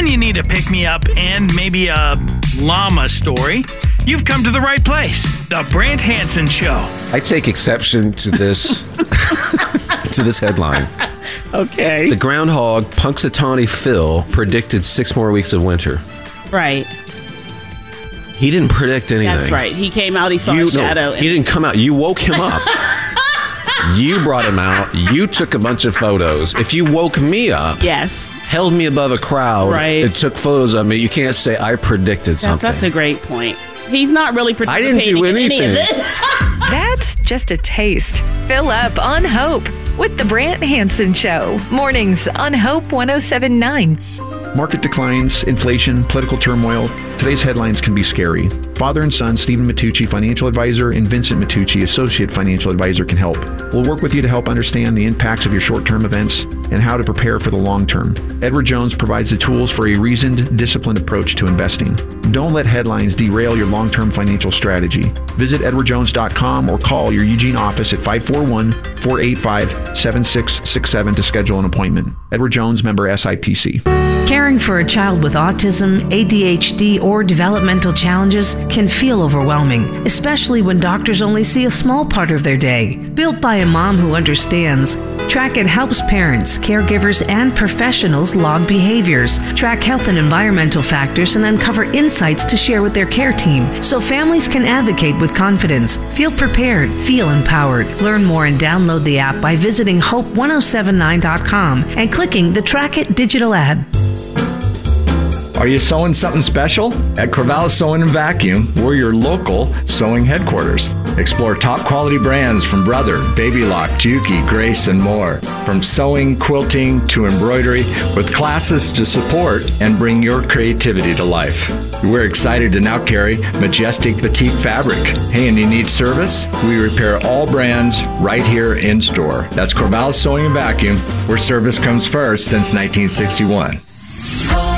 When you need a pick-me-up and maybe a llama story, you've come to the right place. The Brant Hansen Show. I take exception to this to this headline. Okay. The groundhog, Punxsutawney Phil, predicted 6 more weeks of winter. Right. He didn't predict anything. That's right. He came out, he saw a shadow. No, he didn't come out. You woke him up. You brought him out. You took a bunch of photos. If you woke me up, yes, held me above a crowd, right, and took photos of me, you can't say I predicted something. That's a great point. He's not really participating. I didn't do anything. In any of it. That's just a taste. Fill up on Hope with the Brant Hansen Show. Mornings on Hope 107.9. Market declines, inflation, political turmoil. Today's headlines can be scary. Father and son, Stephen Matucci, financial advisor, and Vincent Matucci, associate financial advisor, can help. We'll work with you to help understand the impacts of your short-term events and how to prepare for the long term. Edward Jones provides the tools for a reasoned, disciplined approach to investing. Don't let headlines derail your long-term financial strategy. Visit edwardjones.com or call your Eugene office at 541-485-7667 to schedule an appointment. Edward Jones, member SIPC. Caring for a child with autism, ADHD, or developmental challenges can feel overwhelming, especially when doctors only see a small part of their day. Built by a mom who understands, Trackit helps parents, caregivers, and professionals log behaviors, track health and environmental factors, and uncover insights to share with their care team so families can advocate with confidence. Feel prepared, feel empowered. Learn more and download the app by visiting hope1079.com and clicking the Trackit digital ad. Are you sewing something special? At Corvallis Sewing and Vacuum, we're your local sewing headquarters. Explore top quality brands from Brother, Baby Lock, Juki, Grace, and more. From sewing, quilting, to embroidery, with classes to support and bring your creativity to life. We're excited to now carry Majestic Petite Fabric. Hey, and you need service? We repair all brands right here in store. That's Corvallis Sewing and Vacuum, where service comes first since 1961.